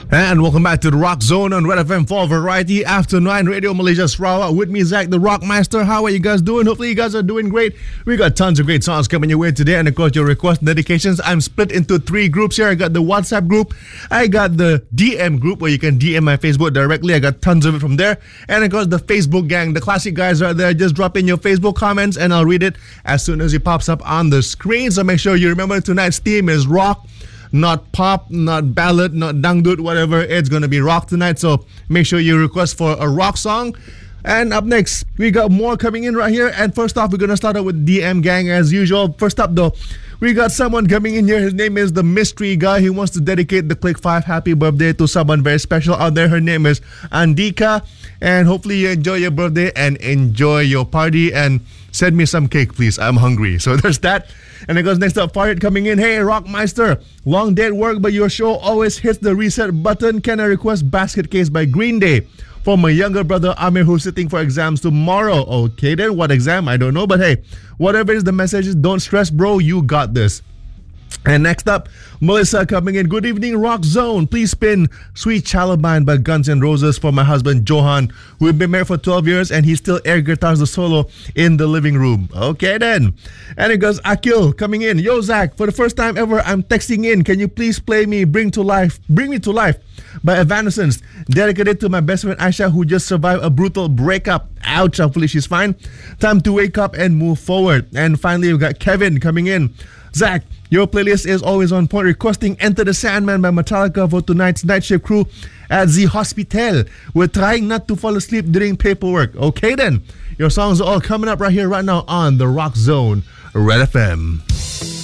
And welcome back to the Rock Zone on Red FM for Variety After 9 Radio Malaysia Sarawak. With me, Zach the Rockmeister. How are you guys doing? Hopefully you guys are doing great. We got tons of great songs coming your way today. And of course, your request and dedications. I'm split into 3 groups here. I got the WhatsApp group. I got the DM group where you can DM my Facebook directly. I got tons of it from there. And of course, the Facebook gang. The classic guys right there. Just drop in your Facebook comments and I'll read it as soon as it pops up on the screen. So make sure you remember tonight's theme is rock. Not pop, not ballad, not dangdut, whatever. It's going to be rock tonight. So make sure you request for a rock song. And up next, we got more coming in right here. And first off, we're going to start out with DM Gang as usual. First up though, we got someone coming in here. His name is the Mystery Guy. He wants to dedicate the Click 5 happy birthday to someone very special out there. Her name is Andika. And hopefully you enjoy your birthday and enjoy your party. And send me some cake, please. I'm hungry. So there's that. And it goes next up, Farid coming in. Hey, Rockmeister. Long day at work, but your show always hits the reset button. Can I request Basket Case by Green Day for my younger brother Amir, who's sitting for exams tomorrow? Okay then, what exam? I don't know. But hey, whatever is the message, don't stress, bro. You got this. And next up, Melissa coming in. Good evening, Rock Zone. Please spin Sweet Chalabine by Guns N' Roses for my husband, Johan. We've been married for 12 years and he still air guitars the solo in the living room. Okay then. And it goes Akil coming in. Yo, Zach, for the first time ever, I'm texting in. Can you please play me Bring Me to Life by Evanescence, dedicated to my best friend Aisha, who just survived a brutal breakup. Ouch, hopefully she's fine. Time to wake up and move forward. And finally, we got Kevin coming in. Zach, your playlist is always on point, requesting Enter the Sandman by Metallica for tonight's night shift crew at the hospital. We're trying not to fall asleep during paperwork. Okay then, your songs are all coming up right here, right now on the Rock Zone, Red FM.